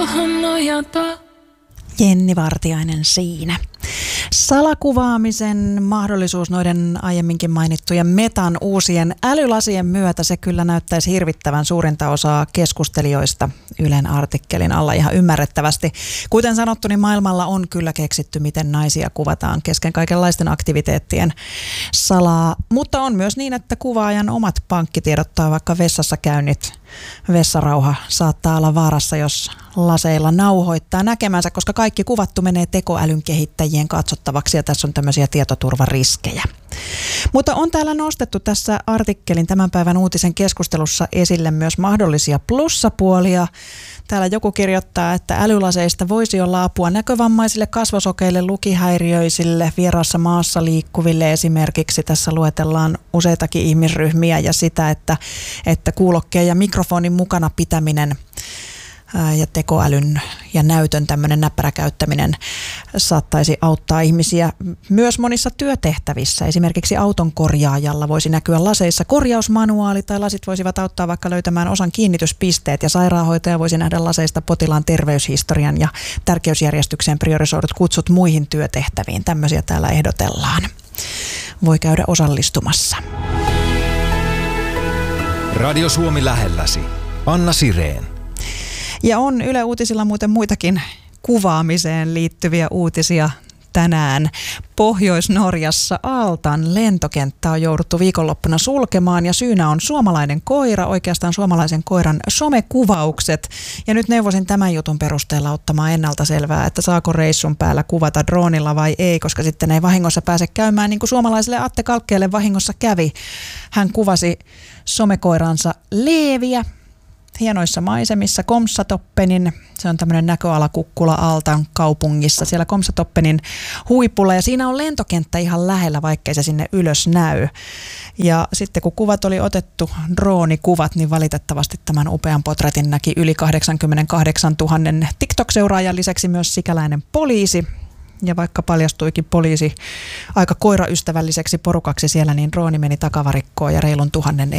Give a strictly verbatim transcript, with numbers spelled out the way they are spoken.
tohon nojata. Jenni Vartiainen siinä. Salakuvaamisen mahdollisuus noiden aiemminkin mainittujen Metan uusien älylasien myötä, se kyllä näyttäisi hirvittävän suurinta osaa keskustelijoista Ylen artikkelin alla ihan ymmärrettävästi. Kuten sanottu, niin maailmalla on kyllä keksitty, miten naisia kuvataan kesken kaikenlaisten aktiviteettien salaa. Mutta on myös niin, että kuvaajan omat pankkitiedot tai vaikka vessassa käynnit, vessarauha saattaa olla vaarassa, jos laseilla nauhoittaa näkemänsä, koska kaikki kuvattu menee tekoälyn kehittäjien katsottavaksi ja tässä on tämmöisiä tietoturvariskejä. Mutta on täällä nostettu tässä artikkelin tämän päivän uutisen keskustelussa esille myös mahdollisia plussapuolia. Täällä joku kirjoittaa, että älylaseista voisi olla apua näkövammaisille, kasvosokeille, lukihäiriöisille, vieraassa maassa liikkuville esimerkiksi. Tässä luetellaan useitakin ihmisryhmiä ja sitä, että, että kuulokkeen ja mikrofonin mukana pitäminen ja tekoälyn ja näytön tämmöinen näppärä käyttäminen saattaisi auttaa ihmisiä myös monissa työtehtävissä. Esimerkiksi auton korjaajalla voisi näkyä laseissa korjausmanuaali tai lasit voisivat auttaa vaikka löytämään osan kiinnityspisteet ja sairaanhoitaja voisi nähdä laseista potilaan terveyshistorian ja tärkeysjärjestykseen priorisoidut kutsut muihin työtehtäviin. Tämmöisiä täällä ehdotellaan. Voi käydä osallistumassa. Radio Suomi lähelläsi. Anna Sireen. Ja on Yle Uutisilla muuten muitakin kuvaamiseen liittyviä uutisia tänään. Pohjois-Norjassa Aaltan lentokenttä on jouduttu viikonloppuna sulkemaan ja syynä on suomalainen koira, oikeastaan suomalaisen koiran somekuvaukset. Ja nyt neuvosin tämän jutun perusteella ottamaan ennalta selvää, että saako reissun päällä kuvata droonilla vai ei, koska sitten ei vahingossa pääse käymään niin kuin suomalaiselle Atte Kalkkeelle vahingossa kävi. Hän kuvasi somekoiransa Leeviä hienoissa maisemissa Komsatoppenin, se on tämmöinen näköalakukkula Aaltan kaupungissa, siellä Komsatoppenin huipulla ja siinä on lentokenttä ihan lähellä, vaikkei se sinne ylös näy. Ja sitten kun kuvat oli otettu, droonikuvat, niin valitettavasti tämän upean portretin näki yli kahdeksankymmentäkahdeksantuhatta TikTok-seuraajan lisäksi myös sikäläinen poliisi. Ja vaikka paljastuikin poliisi aika koiraystävälliseksi porukaksi siellä, niin drooni meni takavarikkoon ja reilun tuhannen